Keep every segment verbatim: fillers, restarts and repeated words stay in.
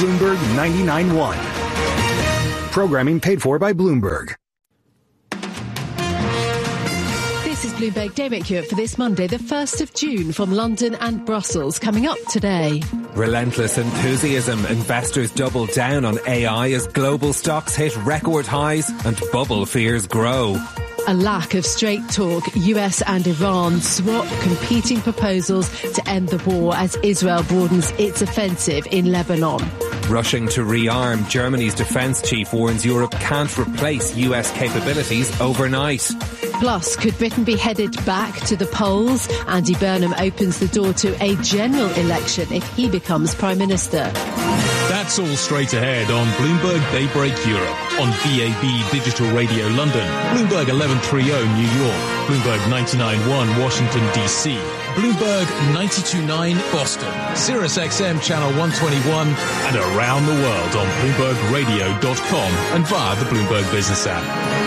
Bloomberg ninety-nine point one. Programming paid for by Bloomberg. This is Bloomberg Daybreak Europe for this Monday, the first of June, from London and Brussels. Coming up today. Relentless enthusiasm. Investors double down on A I as global stocks hit record highs and bubble fears grow. A lack of straight talk. U S and Iran swap competing proposals to end the war as Israel broadens its offensive in Lebanon. Rushing to rearm. Germany's defence chief warns Europe can't replace U S capabilities overnight. Plus, could Britain be headed back to the polls? Andy Burnham opens the door to a general election if he becomes Prime Minister. That's all straight ahead on Bloomberg Daybreak Europe, on V A B Digital Radio London, Bloomberg eleven thirty New York, Bloomberg ninety-nine point one Washington, D C, Bloomberg ninety-two point nine Boston, Sirius X M Channel one twenty-one, and around the world on Bloomberg Radio dot com and via the Bloomberg Business app.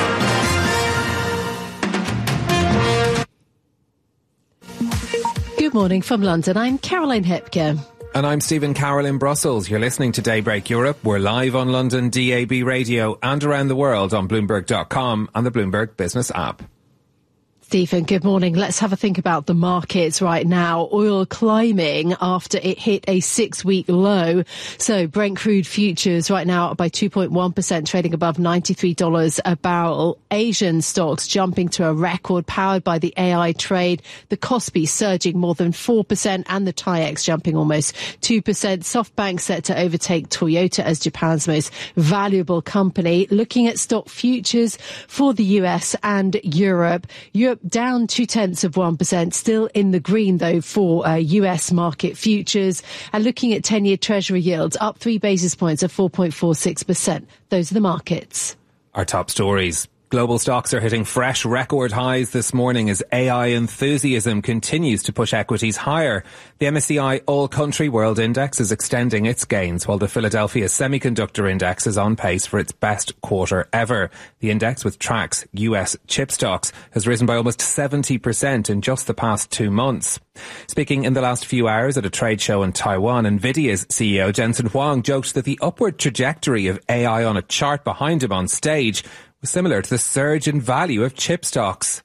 Good morning from London. I'm Caroline Hepker. And I'm Stephen Carroll in Brussels. You're listening to Daybreak Europe. We're live on London D A B Radio and around the world on Bloomberg dot com and the Bloomberg Business app. Stephen, good morning. Let's have a think about the markets right now. Oil climbing after it hit a six-week low. So Brent crude futures right now up by two point one percent, trading above ninety-three dollars a barrel. Asian stocks jumping to a record powered by the A I trade. The Kospi surging more than four percent and the TAIEX jumping almost two percent. SoftBank set to overtake Toyota as Japan's most valuable company. Looking at stock futures for the U S and Europe. Europe down two-tenths of one percent, still in the green, though, for uh, U S market futures. And looking at ten-year Treasury yields, up three basis points of four point four six percent. Those are the markets. Our top stories. Global stocks are hitting fresh record highs this morning as A I enthusiasm continues to push equities higher. The M S C I All Country World Index is extending its gains, while the Philadelphia Semiconductor Index is on pace for its best quarter ever. The index, which tracks U S chip stocks, has risen by almost seventy percent in just the past two months. Speaking in the last few hours at a trade show in Taiwan, NVIDIA's C E O Jensen Huang joked that the upward trajectory of A I on a chart behind him on stage was similar to the surge in value of chip stocks.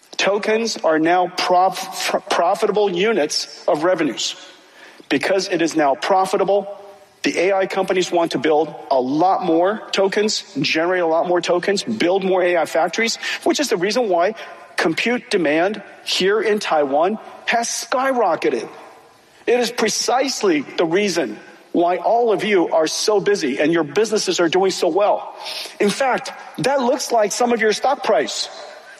Tokens are now prof- profitable units of revenues. Because it is now profitable, the A I companies want to build a lot more tokens, generate a lot more tokens, build more A I factories, which is the reason why compute demand here in Taiwan has skyrocketed. It is precisely the reason why all of you are so busy and your businesses are doing so well. In fact, that looks like some of your stock price.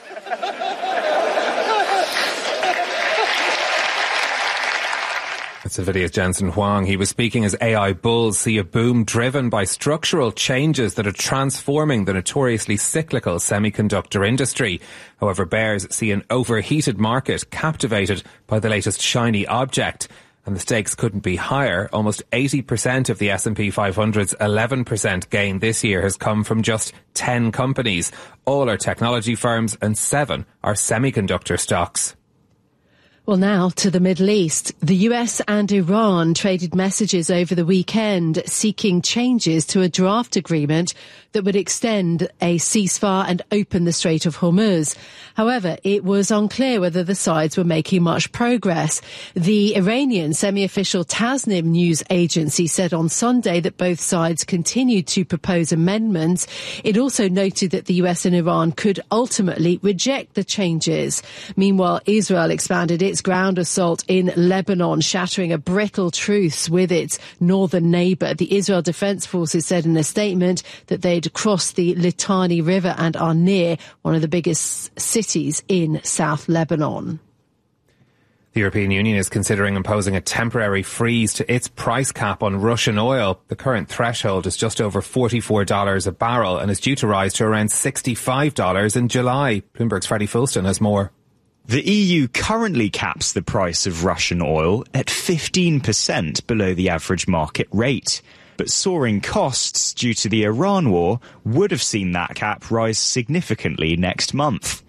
That's NVIDIA's Jensen Huang. He was speaking as A I bulls see a boom driven by structural changes that are transforming the notoriously cyclical semiconductor industry. However, bears see an overheated market captivated by the latest shiny object. And the stakes couldn't be higher. Almost eighty percent of the S and P five hundred's eleven percent gain this year has come from just ten companies. All are technology firms and seven are semiconductor stocks. Well, now to the Middle East. The U S and Iran traded messages over the weekend seeking changes to a draft agreement that would extend a ceasefire and open the Strait of Hormuz. However, it was unclear whether the sides were making much progress. The Iranian semi-official Tasnim news agency said on Sunday that both sides continued to propose amendments. It also noted that the U S and Iran could ultimately reject the changes. Meanwhile, Israel expanded its ground assault in Lebanon, shattering a brittle truce with its northern neighbour. The Israel Defense Forces said in a statement that they'd crossed the Litani River and are near one of the biggest cities in South Lebanon. The European Union is considering imposing a temporary freeze to its price cap on Russian oil. The current threshold is just over forty-four dollars a barrel and is due to rise to around sixty-five dollars in July. Bloomberg's Freddie Fulston has more. The E U currently caps the price of Russian oil at fifteen percent below the average market rate. But soaring costs due to the Iran war would have seen that cap rise significantly next month.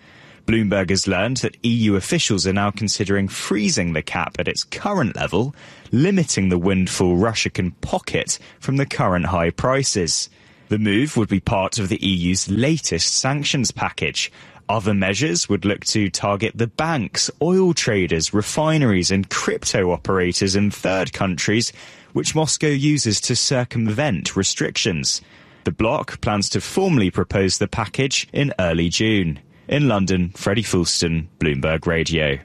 Bloomberg has learned that E U officials are now considering freezing the cap at its current level, limiting the windfall Russia can pocket from the current high prices. The move would be part of the E U's latest sanctions package. Other measures would look to target the banks, oil traders, refineries and crypto operators in third countries, which Moscow uses to circumvent restrictions. The bloc plans to formally propose the package in early June. In London, Freddie Fulston, Bloomberg Radio.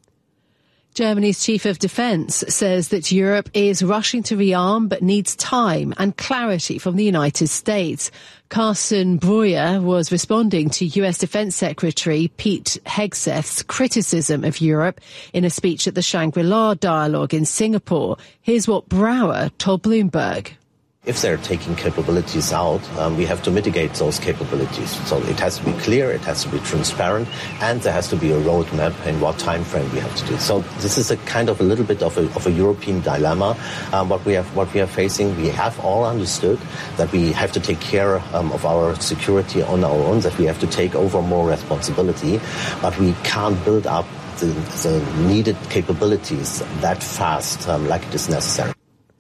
Germany's chief of defence says that Europe is rushing to rearm but needs time and clarity from the United States. Carsten Breuer was responding to U S Defence Secretary Pete Hegseth's criticism of Europe in a speech at the Shangri-La Dialogue in Singapore. Here's what Breuer told Bloomberg. If they're taking capabilities out, um, we have to mitigate those capabilities. So it has to be clear, it has to be transparent, and there has to be a roadmap in what time frame we have to do. So this is a kind of a little bit of a, of a European dilemma. Um, what we have, what we are facing, we have all understood that we have to take care um, of our security on our own, that we have to take over more responsibility, but we can't build up the, the needed capabilities that fast um, like it is necessary.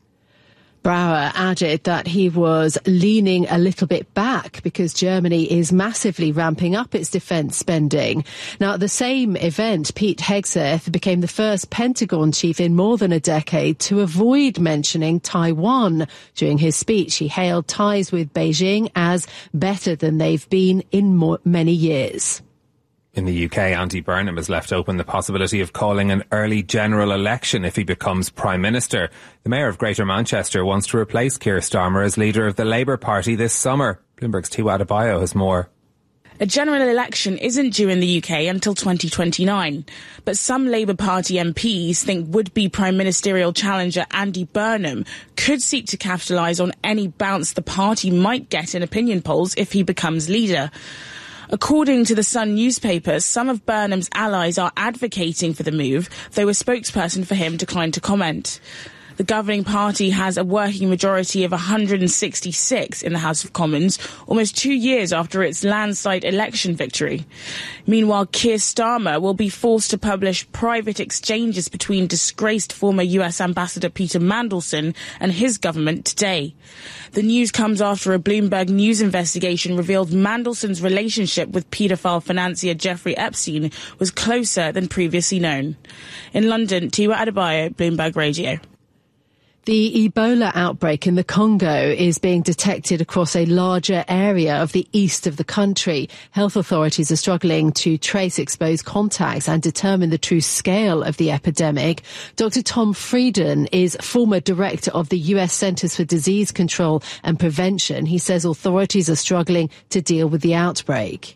Brauer added that he was leaning a little bit back because Germany is massively ramping up its defence spending. Now, at the same event, Pete Hegseth became the first Pentagon chief in more than a decade to avoid mentioning Taiwan. During his speech, he hailed ties with Beijing as better than they've been in more, many years. In the U K, Andy Burnham has left open the possibility of calling an early general election if he becomes Prime Minister. The Mayor of Greater Manchester wants to replace Keir Starmer as leader of the Labour Party this summer. Bloomberg's Tiwa Adebayo has more. A general election isn't due in the U K until twenty twenty-nine, but some Labour Party M Ps think would-be Prime Ministerial challenger Andy Burnham could seek to capitalise on any bounce the party might get in opinion polls if he becomes leader. According to the Sun newspaper, some of Burnham's allies are advocating for the move, though a spokesperson for him declined to comment. The governing party has a working majority of one hundred sixty-six in the House of Commons, almost two years after its landslide election victory. Meanwhile, Keir Starmer will be forced to publish private exchanges between disgraced former U S Ambassador Peter Mandelson and his government today. The news comes after a Bloomberg News investigation revealed Mandelson's relationship with paedophile financier Jeffrey Epstein was closer than previously known. In London, Tiwa Adebayo, Bloomberg Radio. The Ebola outbreak in the Congo is being detected across a larger area of the east of the country. Health authorities are struggling to trace exposed contacts and determine the true scale of the epidemic. Doctor Tom Frieden is former director of the U S Centers for Disease Control and Prevention. He says authorities are struggling to deal with the outbreak.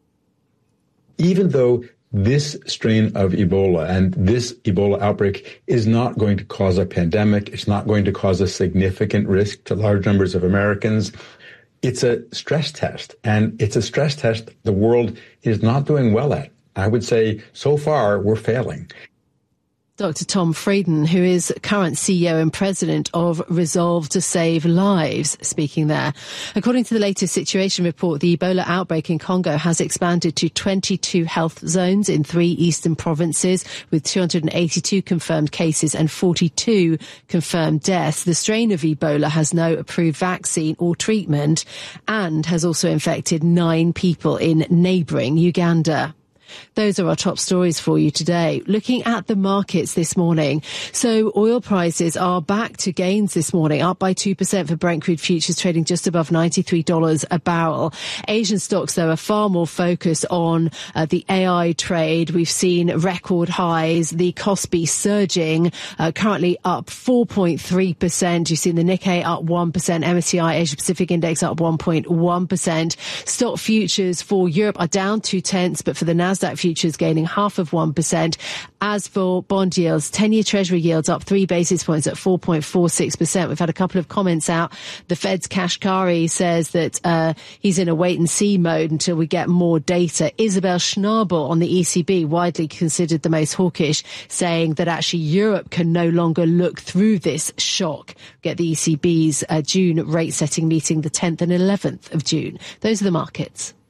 Even though this strain of Ebola and this Ebola outbreak is not going to cause a pandemic, it's not going to cause a significant risk to large numbers of Americans, it's a stress test. And it's a stress test the world is not doing well at. I would say so far we're failing. Doctor Tom Frieden, who is current C E O and president of Resolve to Save Lives, speaking there. According to the latest situation report, the Ebola outbreak in Congo has expanded to twenty-two health zones in three eastern provinces, with two hundred eighty-two confirmed cases and forty-two confirmed deaths. The strain of Ebola has no approved vaccine or treatment and has also infected nine people in neighbouring Uganda. Those are our top stories for you today. Looking at the markets this morning. So oil prices are back to gains this morning, up by two percent for Brent crude futures, trading just above ninety-three dollars a barrel. Asian stocks, though, are far more focused on uh, the A I trade. We've seen record highs, the Kospi surging, uh, currently up four point three percent. You've seen the Nikkei up one percent, M S C I Asia Pacific Index up one point one percent. Stock futures for Europe are down two tenths, but for the Nasdaq futures gaining half of one percent. As for bond yields, ten-year Treasury yields up three basis points at four point four six percent. We've had a couple of comments out. The Fed's Kashkari says that uh, he's in a wait-and-see mode until we get more data. Isabel Schnabel on the E C B, widely considered the most hawkish, saying that actually Europe can no longer look through this shock. Get the E C B's uh, June rate-setting meeting the tenth and eleventh of June. Those are the markets.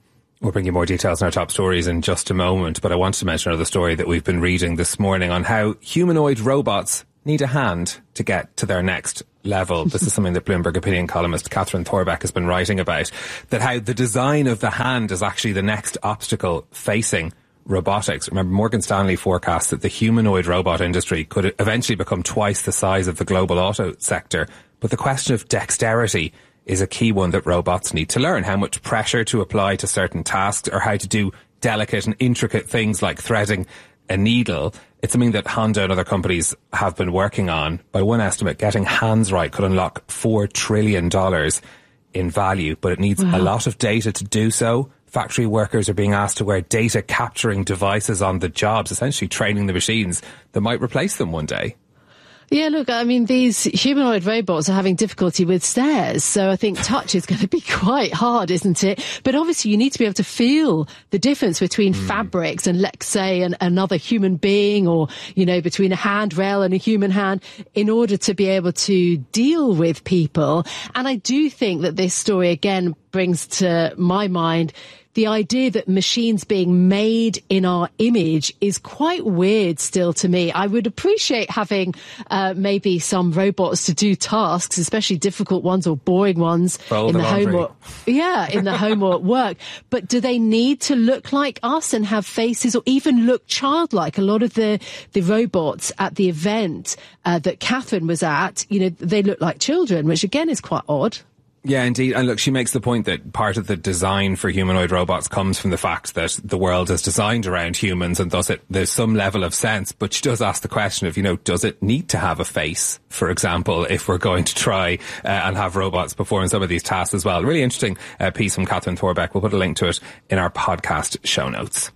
We'll bring you more details on our top stories in just a moment, but I want to mention another story that we've been reading this morning on how humanoid robots need a hand to get to their next level. This is something that Bloomberg opinion columnist Catherine Thorbeck has been writing about, that how the design of the hand is actually the next obstacle facing robotics. Remember, Morgan Stanley forecast that the humanoid robot industry could eventually become twice the size of the global auto sector. But the question of dexterity is a key one that robots need to learn. How much pressure to apply to certain tasks, or how to do delicate and intricate things like threading a needle. It's something that Honda and other companies have been working on. By one estimate, getting hands right could unlock four trillion dollars in value, but it needs wow. a lot of data to do so. Factory workers are being asked to wear data capturing devices on the jobs, essentially training the machines that might replace them one day. Yeah, look, I mean, these humanoid robots are having difficulty with stairs, so I think touch is going to be quite hard, isn't it? But obviously you need to be able to feel the difference between mm. fabrics and, let's say, an, another human being, or, you know, between a handrail and a human hand, in order to be able to deal with people. And I do think that this story, again, brings to my mind the idea that machines being made in our image is quite weird still to me. I would appreciate having uh, maybe some robots to do tasks, especially difficult ones or boring ones Fold in the, the home or, yeah, in the home or at work. But do they need to look like us and have faces, or even look childlike? A lot of the, the robots at the event uh, that Catherine was at, you know, they look like children, which again is quite odd. Yeah, indeed. And look, she makes the point that part of the design for humanoid robots comes from the fact that the world is designed around humans, and thus it, there's some level of sense. But she does ask the question of, you know, does it need to have a face, for example, if we're going to try uh, and have robots perform some of these tasks as well? Really interesting uh, piece from Catherine Thorbeck. We'll put a link to it in our podcast show notes.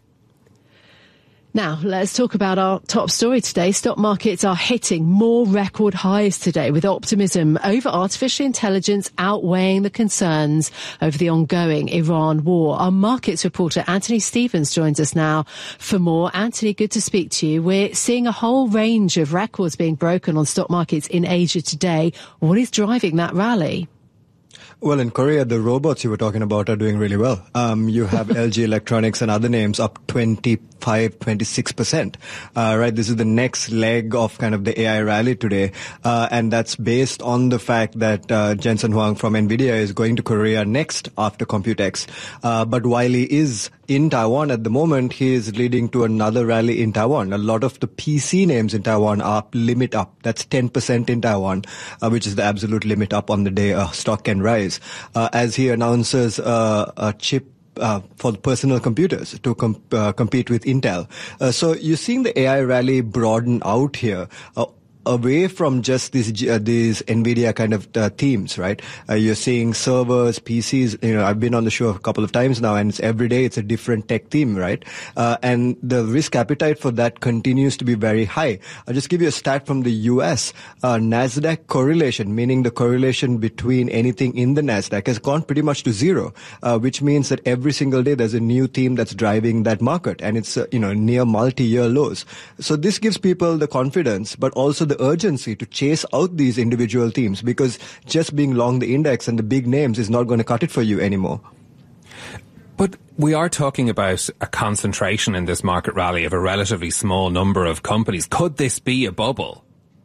Now, let's talk about our top story today. Stock markets are hitting more record highs today, with optimism over artificial intelligence outweighing the concerns over the ongoing Iran war. Our markets reporter Anthony Stevens joins us now for more. Anthony, good to speak to you. We're seeing a whole range of records being broken on stock markets in Asia today. What is driving that rally? Well, in Korea, the robots you were talking about are doing really well. Um, you have L G Electronics and other names up twenty-five, twenty-six percent. Uh, right. This is the next leg of kind of the A I rally today. Uh, and that's based on the fact that, uh, Jensen Huang from NVIDIA is going to Korea next after Computex. Uh, but while he is in Taiwan at the moment, he is leading to another rally in Taiwan. A lot of the P C names in Taiwan are limit up. That's ten percent in Taiwan, uh, which is the absolute limit up on the day a stock can rise. Uh, as he announces uh, a chip Uh, for personal computers to com- uh, compete with Intel. Uh, so you're seeing the A I rally broaden out here. Uh, away from just these uh, these NVIDIA kind of uh, themes, right? Uh, you're seeing servers, P Cs. You know, I've been on the show a couple of times now, and it's every day it's a different tech theme, right? Uh, and the risk appetite for that continues to be very high. I'll just give you a stat from the U S. Uh, NASDAQ correlation, meaning the correlation between anything in the NASDAQ, has gone pretty much to zero, uh, which means that every single day there's a new theme that's driving that market, and it's uh, you know near multi-year lows. So this gives people the confidence, but also the urgency to chase out these individual themes, because just being long the index and the big names is not going to cut it for you anymore. But we are talking about a concentration in this market rally of a relatively small number of companies. Could this be a bubble?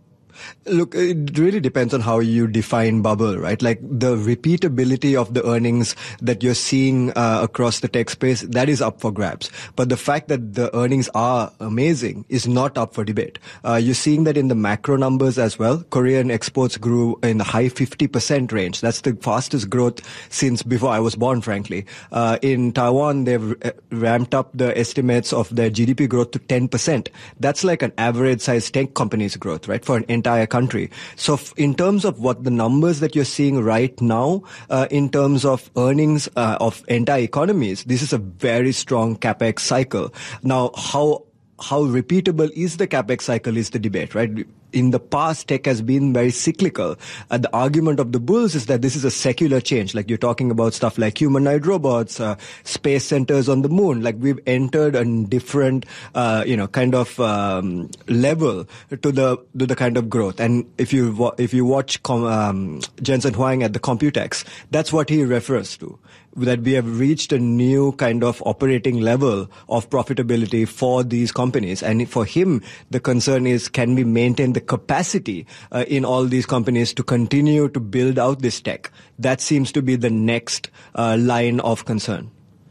Look, it really depends on how you define bubble, right? Like the repeatability of the earnings that you're seeing uh, across the tech space, that is up for grabs. But the fact that the earnings are amazing is not up for debate. Uh, you're seeing that in the macro numbers as well. Korean exports grew in the high fifty percent range. That's the fastest growth since before I was born, frankly. Uh, in Taiwan, they've ramped up the estimates of their G D P growth to ten percent. That's like an average size tech company's growth, right? For an entire country. So f- in terms of what the numbers that you're seeing right now, uh, in terms of earnings uh, of entire economies, this is a very strong CapEx cycle. Now, how how repeatable is the CapEx cycle is the debate, right? in the past, tech has been very cyclical. Uh, the argument of the bulls is that this is a secular change. Like you're talking about stuff like humanoid robots, uh, space centers on the moon. Like we've entered a different, uh, you know, kind of um, level to the to the kind of growth. And if you if you watch com, um, Jensen Huang at the Computex, that's what he refers to. That we have reached a new kind of operating level of profitability for these companies. And for him, the concern is, can we maintain the capacity uh, in all these companies to continue to build out this tech? That seems to be the next uh, line of concern.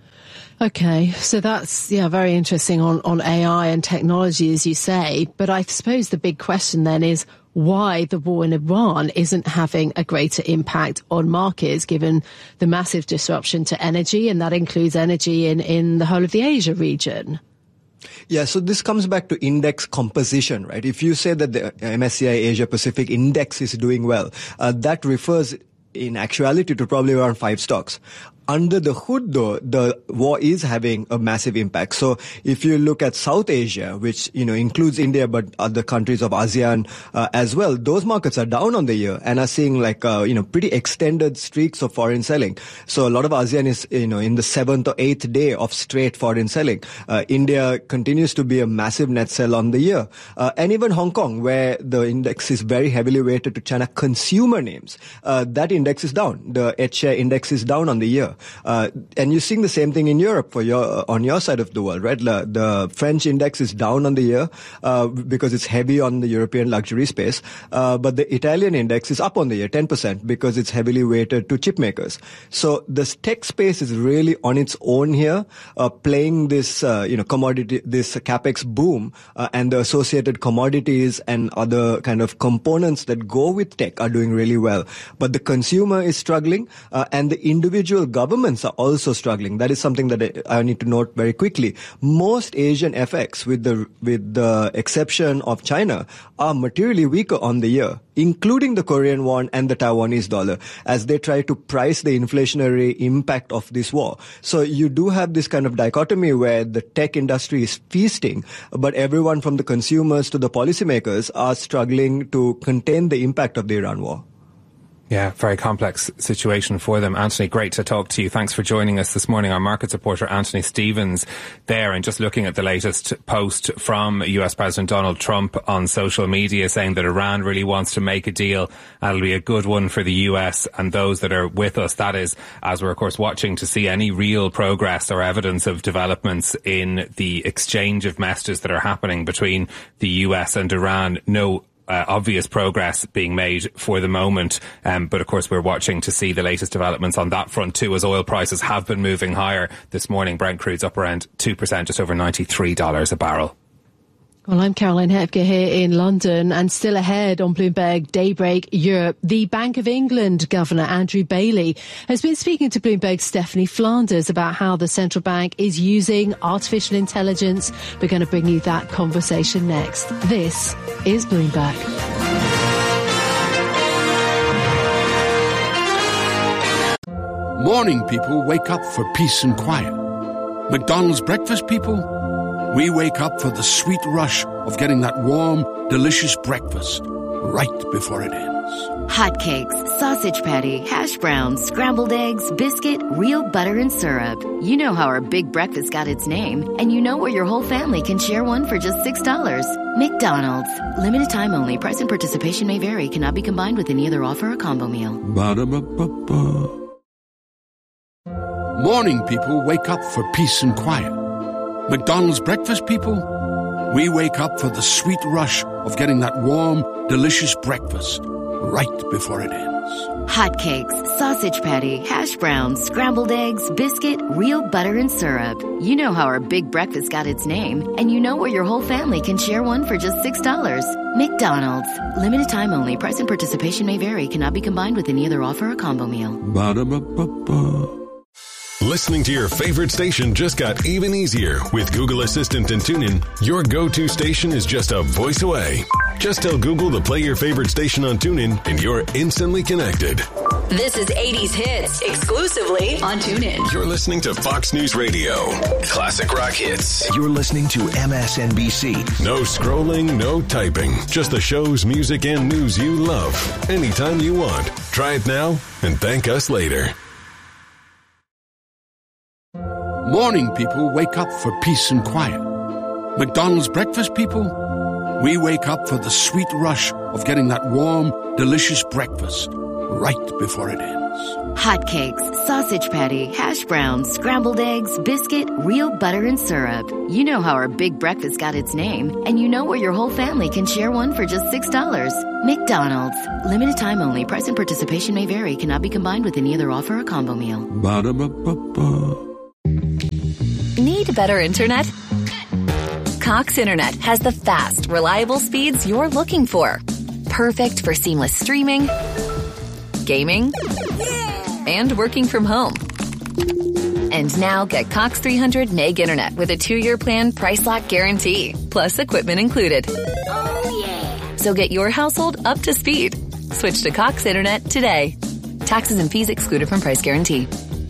Okay, so that's, yeah, very interesting on, on A I and technology, as you say. But I suppose the big question then is why the war in Iran isn't having a greater impact on markets, given the massive disruption to energy, and that includes energy in, in the whole of the Asia region. Yeah, so this comes back to index composition, right? If you say that the M S C I Asia Pacific Index is doing well, uh, that refers in actuality to probably around five stocks. Under the hood, though, the war is having a massive impact. So if you look at South Asia, which, you know, includes India, but other countries of ASEAN uh, as well, those markets are down on the year and are seeing like, uh, you know, pretty extended streaks of foreign selling. So a lot of ASEAN is, you know, in the seventh or eighth day of straight foreign selling. Uh, India continues to be a massive net sell on the year. Uh, and even Hong Kong, where the index is very heavily weighted to China consumer names, uh, that index is down. The H-share index is down on the year. Uh, and you're seeing the same thing in Europe for your, uh, on your side of the world, right? The, the French index is down on the year, uh, because it's heavy on the European luxury space. Uh, but the Italian index is up on the year, ten percent, because it's heavily weighted to chip makers. So the tech space is really on its own here, uh, playing this, uh, you know, commodity, this capex boom, uh, and the associated commodities and other kind of components that go with tech are doing really well. But the consumer is struggling, uh, and the individual governments are also struggling. That is something that I need to note very quickly. Most Asian F X, with the with the exception of China, are materially weaker on the year, including the Korean won and the Taiwanese dollar, as they try to price the inflationary impact of this war. So you do have this kind of dichotomy where the tech industry is feasting, but everyone from the consumers to the policymakers are struggling to contain the impact of the Iran war. Yeah, very complex situation for them. Anthony, great to talk to you. Thanks for joining us this morning. Our markets reporter, Anthony Stevens, there, and just looking at the latest post from U S President Donald Trump on social media saying that Iran really wants to make a deal and it'll be a good one for the U S and those that are with us. That is, as we're of course watching to see any real progress or evidence of developments in the exchange of messages that are happening between the U S and Iran. No Uh, obvious progress being made for the moment. Um, but of course, we're watching to see the latest developments on that front too, as oil prices have been moving higher this morning. Brent crude's up around two percent, just over ninety-three dollars a barrel. Well, I'm Caroline Hepker here in London, and still ahead on Bloomberg Daybreak Europe, the Bank of England Governor Andrew Bailey has been speaking to Bloomberg's Stephanie Flanders about how the central bank is using artificial intelligence. We're going to bring you that conversation next. This is Bloomberg. Morning people wake up for peace and quiet. McDonald's breakfast people, we wake up for the sweet rush of getting that warm, delicious breakfast right before it ends. Hotcakes, sausage patty, hash browns, scrambled eggs, biscuit, real butter and syrup. You know how our big breakfast got its name, and you know where your whole family can share one for just six dollars. McDonald's. Limited time only. Price and participation may vary. Cannot be combined with any other offer or combo meal. Ba-da-ba-ba-ba. Morning people wake up for peace and quiet. McDonald's breakfast people, we wake up for the sweet rush of getting that warm, delicious breakfast right before it ends. Hotcakes, sausage patty, hash browns, scrambled eggs, biscuit, real butter and syrup. You know how our big breakfast got its name, and you know where your whole family can share one for just six dollars. McDonald's. Limited time only. Price and participation may vary. Cannot be combined with any other offer or combo meal. Ba-da-ba-ba-ba. Listening to your favorite station just got even easier with Google Assistant and TuneIn. Your go-to station is just a voice away. Just tell Google to play your favorite station on TuneIn and you're instantly connected. This is eighties Hits, exclusively on TuneIn. You're listening to Fox News Radio. Classic rock hits. You're listening to M S N B C. No scrolling, no typing. Just the shows, music, and news you love. Anytime you want. Try it now and thank us later. Morning people wake up for peace and quiet. McDonald's breakfast people, we wake up for the sweet rush of getting that warm, delicious breakfast right before it ends. Hotcakes, sausage patty, hash browns, scrambled eggs, biscuit, real butter and syrup. You know how our big breakfast got its name, and you know where your whole family can share one for just six dollars. McDonald's. Limited time only. Price and participation may vary. Cannot be combined with any other offer or combo meal. Ba-da-ba-ba-ba. Need better internet? Cox Internet has the fast, reliable speeds you're looking for. Perfect for seamless streaming, gaming, and working from home. And now get Cox three hundred meg internet with a two-year plan price lock guarantee, plus equipment included. Oh yeah! So get your household up to speed. Switch to Cox Internet today. Taxes and fees excluded from price guarantee.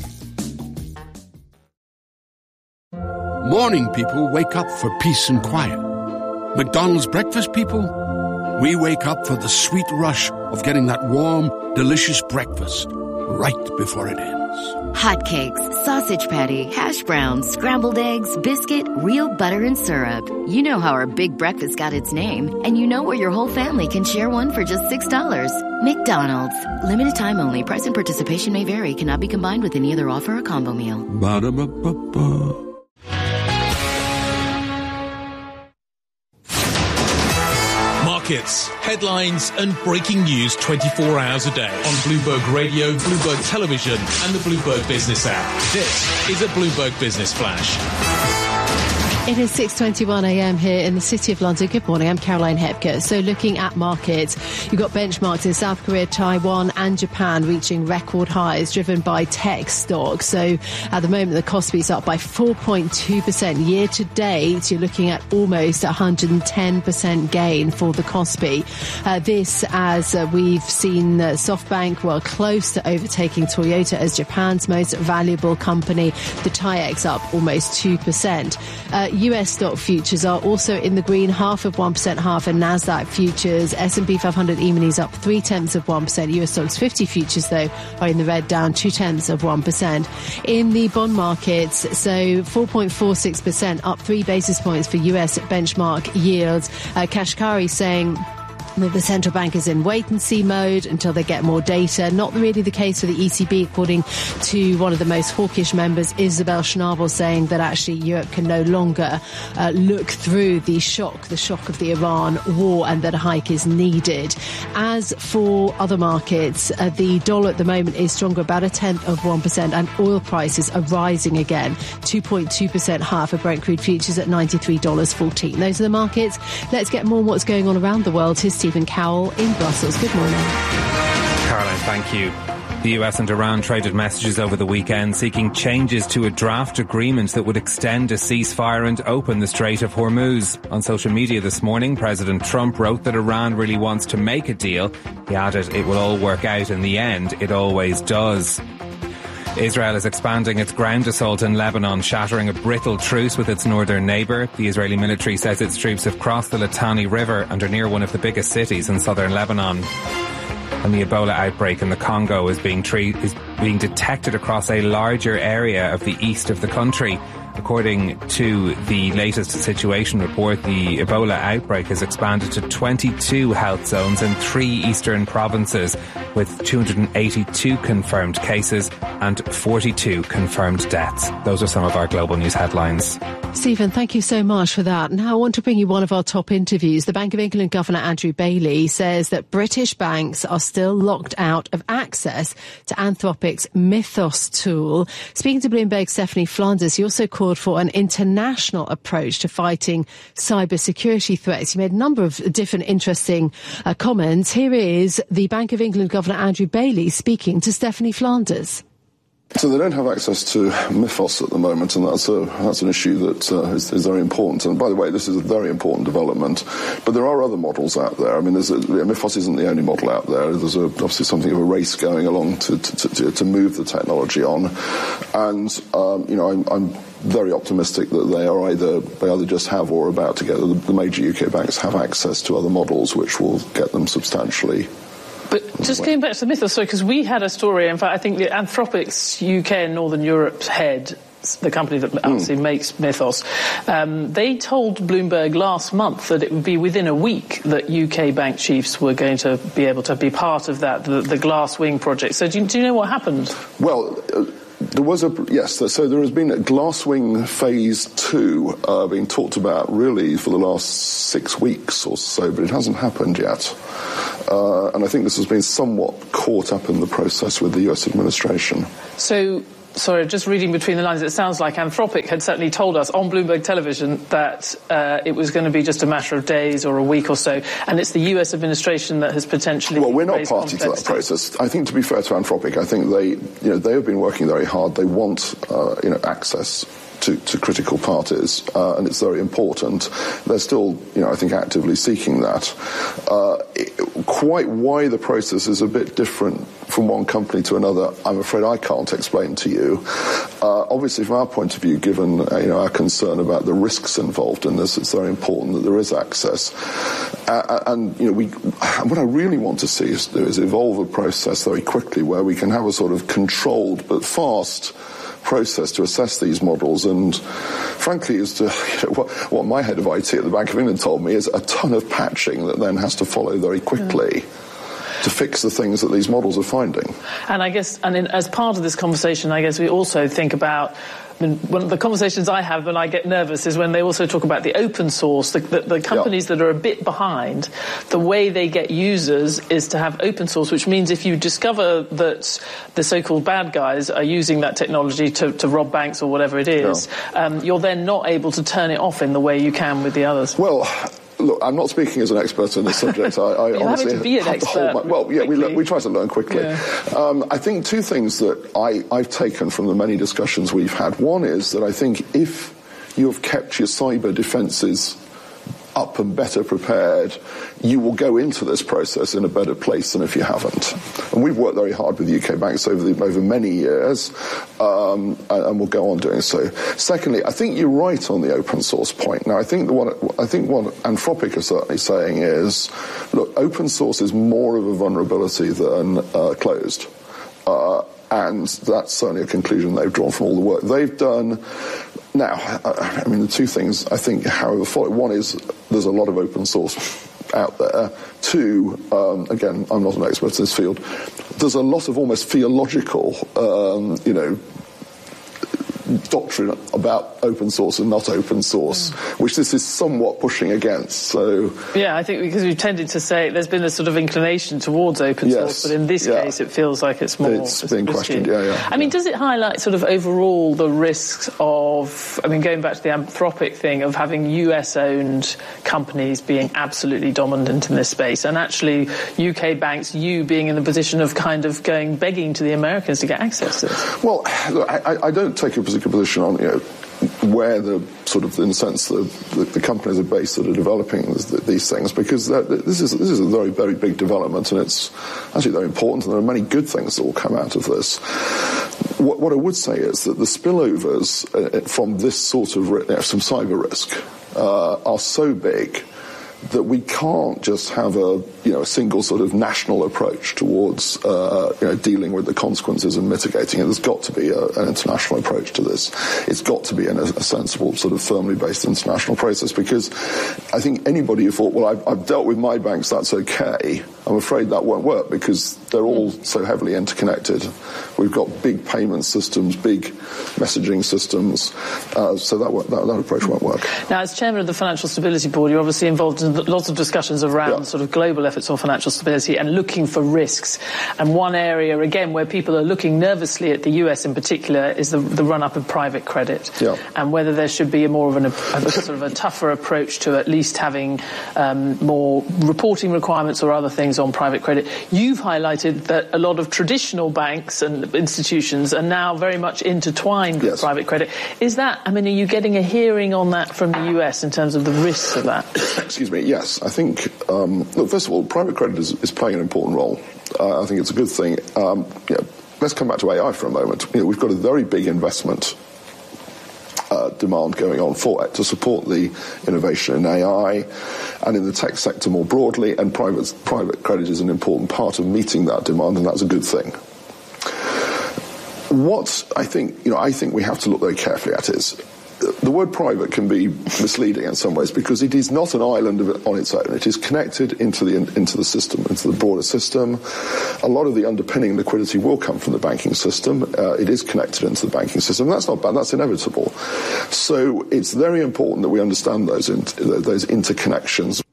Morning people wake up for peace and quiet. McDonald's breakfast people, we wake up for the sweet rush of getting that warm, delicious breakfast right before it ends. Hotcakes, sausage patty, hash browns, scrambled eggs, biscuit, real butter and syrup. You know how our big breakfast got its name, and you know where your whole family can share one for just six dollars. McDonald's. Limited time only. Price and participation may vary. Cannot be combined with any other offer or combo meal. Ba-da-ba-ba-ba. Markets, headlines and breaking news twenty-four hours a day on Bloomberg Radio, Bloomberg Television and the Bloomberg Business app. This is a Bloomberg Business Flash. It is six twenty-one a m here in the City of London. Good morning, I'm Caroline Hepker. So looking at markets, you've got benchmarks in South Korea, Taiwan and Japan reaching record highs driven by tech stocks. So at the moment, the Kospi is up by four point two percent. Year to date, you're looking at almost one hundred ten percent gain for the Kospi. Uh, this as uh, we've seen uh, SoftBank, well, close to overtaking Toyota as Japan's most valuable company. The TAIEX up almost two percent. Uh, U S stock futures are also in the green, half of one percent, half, and NASDAQ futures. S and P five hundred E-minis up three tenths of one percent. U S stocks fifty futures, though, are in the red, down two tenths of one percent. In the bond markets, so four point four six percent, up three basis points for U S benchmark yields. Uh, Kashkari saying that the central bank is in wait-and-see mode until they get more data. Not really the case for the E C B, according to one of the most hawkish members, Isabel Schnabel, saying that actually Europe can no longer uh, look through the shock, the shock of the Iran war, and that a hike is needed. As for other markets, uh, the dollar at the moment is stronger, about a tenth of one percent, and oil prices are rising again, two point two percent higher for Brent crude futures at ninety-three dollars fourteen. Those are the markets. Let's get more on what's going on around the world. Here's Stephen Cowell in Brussels. Good morning. Caroline, thank you. The U S and Iran traded messages over the weekend seeking changes to a draft agreement that would extend a ceasefire and open the Strait of Hormuz. On social media this morning, President Trump wrote that Iran really wants to make a deal. He added, "It will all work out in the end. It always does." Israel is expanding its ground assault in Lebanon, shattering a brittle truce with its northern neighbour. The Israeli military says its troops have crossed the Litani River and are near one of the biggest cities in southern Lebanon. And the Ebola outbreak in the Congo is being, tre- is being detected across a larger area of the east of the country. According to the latest situation report, the Ebola outbreak has expanded to twenty-two health zones in three eastern provinces, with two hundred eighty-two confirmed cases and forty-two confirmed deaths. Those are some of our global news headlines. Stephen, thank you so much for that. Now I want to bring you one of our top interviews. The Bank of England Governor Andrew Bailey says that British banks are still locked out of access to Anthropic's Mythos tool. Speaking to Bloomberg's Stephanie Flanders, he also called for an international approach to fighting cybersecurity threats. He made a number of different interesting uh, comments. Here is the Bank of England Governor Andrew Bailey speaking to Stephanie Flanders. So they don't have access to Mythos at the moment, and that's a that's an issue that uh, is, is very important. And by the way, this is a very important development. But there are other models out there. I mean, there's a, Mythos isn't the only model out there. There's a, obviously something of a race going along to to, to, to move the technology on. And um, you know, I'm, I'm very optimistic that they are either they either just have or are about to get the, the major U K banks have access to other models, which will get them substantially. But just going back to the Mythos, sorry, because we had a story, in fact, I think the Anthropic's U K and Northern Europe head, the company that obviously mm. makes Mythos, um, they told Bloomberg last month that it would be within a week that U K bank chiefs were going to be able to be part of that, the, the Glasswing project. So do you, do you know what happened? Well, uh, there was a, yes, so there has been a Glasswing phase two uh, being talked about really for the last six weeks or so, but it hasn't happened yet. Uh, and I think this has been somewhat caught up in the process with the U S administration. So, sorry, just reading between the lines, it sounds like Anthropic had certainly told us on Bloomberg Television that uh, it was going to be just a matter of days or a week or so, and it's the U S administration that has potentially... Well, we're not party to that process. I think, to be fair to Anthropic, I think they, you know, they have been working very hard. They want, uh, you know, access To, to critical parties, uh, and it's very important. They're still, you know, I think actively seeking that. Uh, it, quite why the process is a bit different from one company to another, I'm afraid I can't explain to you. Uh, obviously, from our point of view, given uh, you know our concern about the risks involved in this, it's very important that there is access. Uh, and you know, we what I really want to see is, is evolve a process very quickly where we can have a sort of controlled but fast process to assess these models, and frankly, as to you know, what, what my head of I T at the Bank of England told me is a ton of patching that then has to follow very quickly yeah. to fix the things that these models are finding. And I guess, and in, as part of this conversation, I guess we also think about. I mean, one of the conversations I have when I get nervous is when they also talk about the open source, the, the, the companies yeah. that are a bit behind. The way they get users is to have open source, which means if you discover that the so-called bad guys are using that technology to, to rob banks or whatever it is, yeah. um, you're then not able to turn it off in the way you can with the others. Well, look, I'm not speaking as an expert in this subject. I, I You're honestly having to be an have expert. The whole, well, yeah, we, le- we try to learn quickly. Yeah. Um, I think two things that I, I've taken from the many discussions we've had. One is that I think if you have kept your cyber defences up and better prepared, you will go into this process in a better place than if you haven't. And we've worked very hard with U K banks over the, over many years, um, and, and we'll go on doing so. Secondly, I think you're right on the open source point. Now, I think the one, I think what Anthropic is certainly saying is, look, open source is more of a vulnerability than uh, closed. Uh, and that's certainly a conclusion they've drawn from all the work they've done. Now, I mean, the two things I think, however, follow. One is there's a lot of open source out there. Two, um, again, I'm not an expert in this field, there's a lot of almost theological, um, you know, doctrine about open source and not open source, mm. which this is somewhat pushing against. So yeah, I think because we've tended to say there's been a sort of inclination towards open yes, source, but in this yeah. case it feels like it's more it's being questioned. Yeah, yeah. I mean, does it highlight sort of overall the risks of, I mean, going back to the Anthropic thing of having U S-owned companies being absolutely dominant in this space, and actually U K banks, you being in the position of kind of going begging to the Americans to get access to this? Well, look, I, I don't take a particular position on, you know, where the sort of, in a sense, the, the, the companies are based that are developing this, these things, because this is this is a very, very big development, and it's actually very important, and there are many good things that will come out of this. What, what I would say is that the spillovers uh, from this sort of, you know, some cyber risk uh, are so big that we can't just have a, you know, a single sort of national approach towards, uh, you know, dealing with the consequences and mitigating it. There's got to be a, an international approach to this. It's got to be an, a sensible, sort of firmly based international process, because I think anybody who thought, well, I've, I've dealt with my banks, that's okay, I'm afraid that won't work, because they're all so heavily interconnected. We've got big payment systems, big messaging systems, uh, so that, that, that approach won't work. Now, as chairman of the Financial Stability Board, you're obviously involved in of, lots of discussions around yeah. sort of global efforts on financial stability and looking for risks. And one area, again, where people are looking nervously at the U S in particular is the, the run-up in private credit. Yeah. And whether there should be a more of an, a, a sort of a tougher approach to at least having um, more reporting requirements or other things on private credit. You've highlighted that a lot of traditional banks and institutions are now very much intertwined with yes. private credit. Is that, I mean, are you getting a hearing on that from the U S in terms of the risks of that? Excuse me, yes. I think, um, look, first of all, private credit is, is playing an important role. Uh, I think it's a good thing. Um, you know, let's come back to A I for a moment. You know, we've got a very big investment uh, demand going on for it to support the innovation in A I and in the tech sector more broadly, and private, private credit is an important part of meeting that demand, and that's a good thing. What I think, you know, I think we have to look very carefully at is the word private can be misleading in some ways because it is not an island of it on its own. It is connected into the into the system, into the broader system. A lot of the underpinning liquidity will come from the banking system. Uh, it is connected into the banking system. That's not bad. That's inevitable. So it's very important that we understand those in, those interconnections.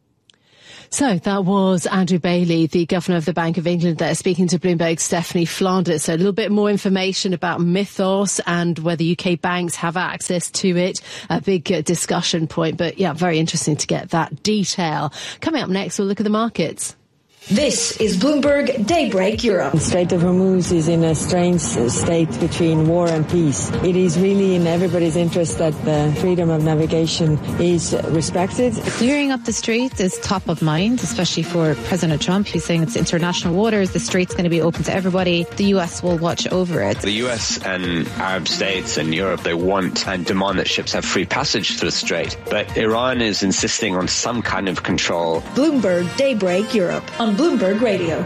So that was Andrew Bailey, the Governor of the Bank of England, there speaking to Bloomberg's Stephanie Flanders. So a little bit more information about Mythos and whether U K banks have access to it. A big uh, discussion point, but yeah, very interesting to get that detail. Coming up next, we'll look at the markets. This is Bloomberg Daybreak Europe. The Strait of Hormuz is in a strange state between war and peace. It is really in everybody's interest that the freedom of navigation is respected. Clearing up the strait is top of mind, especially for President Trump. He's saying it's international waters. The strait's going to be open to everybody. The U S will watch over it. The U S and Arab states and Europe, they want and demand that ships have free passage through the strait. But Iran is insisting on some kind of control. Bloomberg Daybreak Europe on Bloomberg Radio.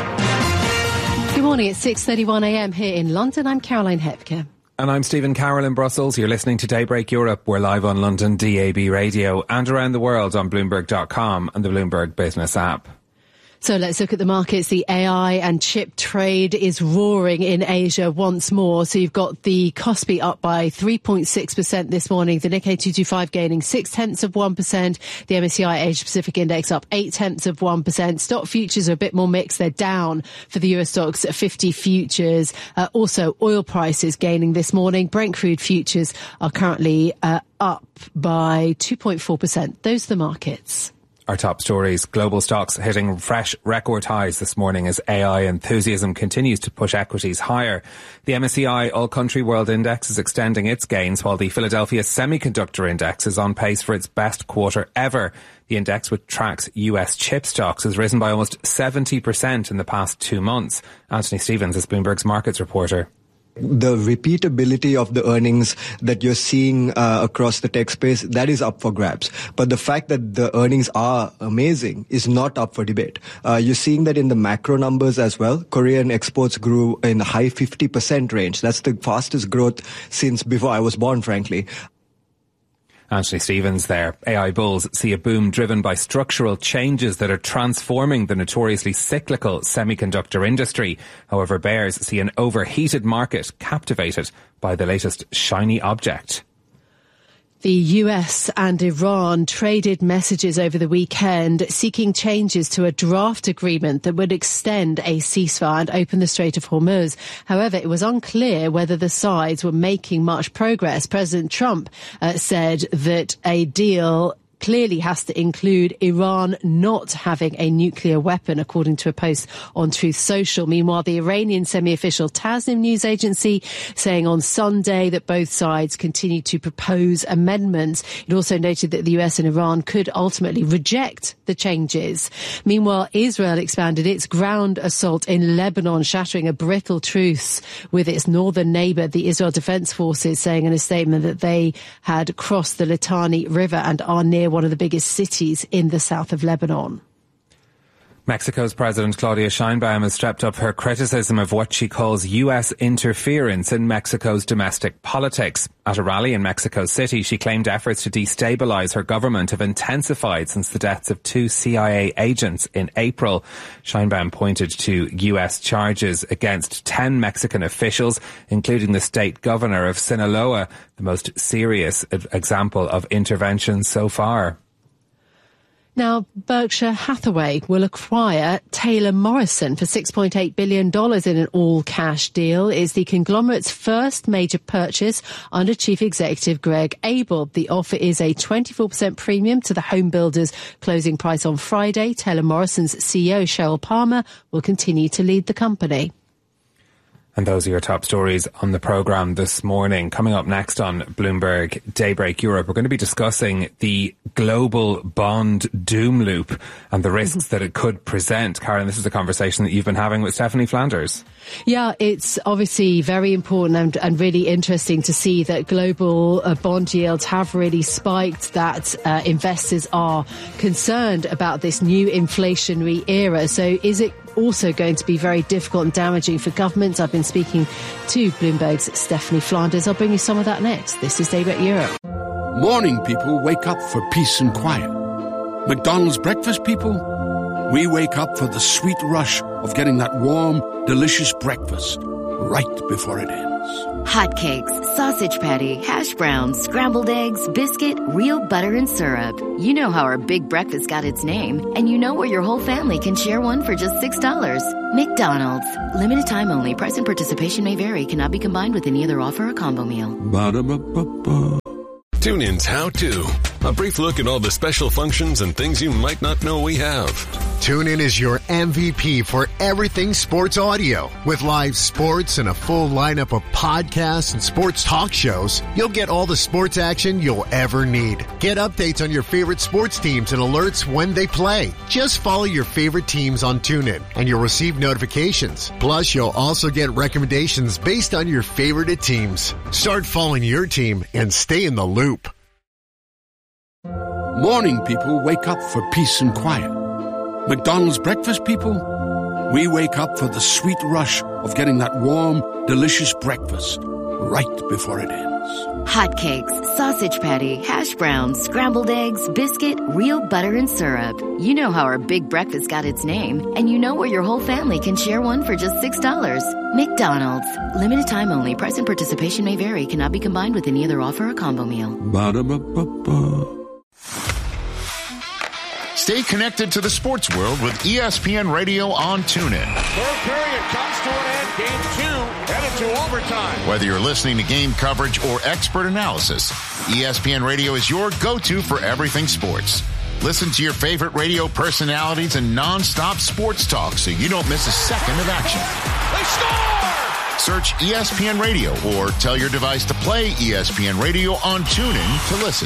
Good morning, it's six thirty-one a m here in London. I'm Caroline Hepker. And I'm Stephen Carroll in Brussels. You're listening to Daybreak Europe. We're live on London D A B radio and around the world on Bloomberg dot com and the Bloomberg Business app. So let's look at the markets. The A I and chip trade is roaring in Asia once more. So you've got the Kospi up by three point six percent this morning. The Nikkei two twenty-five gaining six tenths of one percent. The M S C I Asia Pacific Index up eight tenths of one percent. Stock futures are a bit more mixed. They're down for the U S stocks fifty futures. Uh, also, oil prices gaining this morning. Brent crude futures are currently uh, up by two point four percent. Those are the markets. Our top stories. Global stocks hitting fresh record highs this morning as A I enthusiasm continues to push equities higher. The M S C I All Country World Index is extending its gains, while the Philadelphia Semiconductor Index is on pace for its best quarter ever. The index, which tracks U S chip stocks, has risen by almost seventy percent in the past two months. Anthony Stevens is Bloomberg's markets reporter. The repeatability of the earnings that you're seeing uh, across the tech space, that is up for grabs. But the fact that the earnings are amazing is not up for debate. Uh, you're seeing that in the macro numbers as well. Korean exports grew in the high fifty percent range. That's the fastest growth since before I was born, frankly. Anthony Stevens there. A I bulls see a boom driven by structural changes that are transforming the notoriously cyclical semiconductor industry. However, bears see an overheated market captivated by the latest shiny object. The U S and Iran traded messages over the weekend seeking changes to a draft agreement that would extend a ceasefire and open the Strait of Hormuz. However, it was unclear whether the sides were making much progress. President Trump uh, said that a deal clearly has to include Iran not having a nuclear weapon, according to a post on Truth Social. Meanwhile, the Iranian semi-official Tasnim news agency saying on Sunday that both sides continue to propose amendments. It also noted that the U S and Iran could ultimately reject the changes. Meanwhile, Israel expanded its ground assault in Lebanon, shattering a brittle truce with its northern neighbour, the Israel Defense Forces, saying in a statement that they had crossed the Litani River and are near one of the biggest cities in the south of Lebanon. Mexico's President Claudia Sheinbaum has stepped up her criticism of what she calls U S interference in Mexico's domestic politics. At a rally in Mexico City, she claimed efforts to destabilise her government have intensified since the deaths of two C I A agents in April. Sheinbaum pointed to U S charges against ten Mexican officials, including the state governor of Sinaloa, the most serious example of intervention so far. Now, Berkshire Hathaway will acquire Taylor Morrison for six point eight billion dollars in an all-cash deal. It's the conglomerate's first major purchase under Chief Executive Greg Abel. The offer is a twenty-four percent premium to the home builder's closing price on Friday. Taylor Morrison's C E O, Sheryl Palmer, will continue to lead the company. And those are your top stories on the programme this morning. Coming up next on Bloomberg Daybreak Europe, we're going to be discussing the global bond doom loop and the risks that it could present. Karen, this is a conversation that you've been having with Stephanie Flanders. Yeah, it's obviously very important and, and really interesting to see that global uh, bond yields have really spiked, that uh, investors are concerned about this new inflationary era. So is it also going to be very difficult and damaging for governments? I've been speaking to Bloomberg's Stephanie Flanders. I'll bring you some of that next. This is Daybreak Europe. Morning people wake up for peace and quiet. McDonald's breakfast people, we wake up for the sweet rush of getting that warm, delicious breakfast right before it ends. Hotcakes, sausage patty, hash browns, scrambled eggs, biscuit, real butter and syrup. You know how our big breakfast got its name, and you know where your whole family can share one for just six dollars. McDonald's. Limited time only. Price and participation may vary. Cannot be combined with any other offer or combo meal. Ba-da-ba-ba-ba. TuneIn's How To. A brief look at all the special functions and things you might not know we have. TuneIn is your M V P for everything sports audio. With live sports and a full lineup of podcasts and sports talk shows, you'll get all the sports action you'll ever need. Get updates on your favorite sports teams and alerts when they play. Just follow your favorite teams on TuneIn and you'll receive notifications. Plus, you'll also get recommendations based on your favorite teams. Start following your team and stay in the loop. Morning people wake up for peace and quiet. McDonald's breakfast people, we wake up for the sweet rush of getting that warm, delicious breakfast right before it ends. Hotcakes, sausage patty, hash browns, scrambled eggs, biscuit, real butter and syrup. You know how our big breakfast got its name, and you know where your whole family can share one for just six dollars. McDonald's. Limited time only. Price and participation may vary. Cannot be combined with any other offer or combo meal. Ba-da-ba-ba-ba. Stay connected to the sports world with E S P N Radio on TuneIn. Third period comes to an end. Game two headed to overtime. Whether you're listening to game coverage or expert analysis, E S P N Radio is your go-to for everything sports. Listen to your favorite radio personalities and non-stop sports talk so you don't miss a second of action. They score! Search E S P N Radio or tell your device to play E S P N Radio on TuneIn to listen.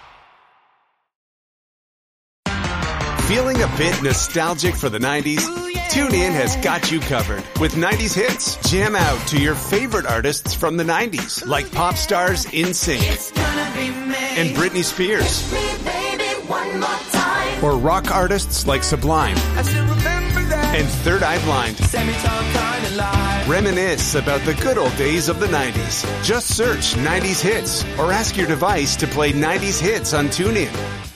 Feeling a bit nostalgic for the nineties? TuneIn has got you covered with nineties hits. Jam out to your favorite artists from the nineties, like pop stars NSYNC and Britney Spears, or rock artists like Sublime and Third Eye Blind. Reminisce about the good old days of the nineties. Just search nineties hits or ask your device to play nineties hits on TuneIn.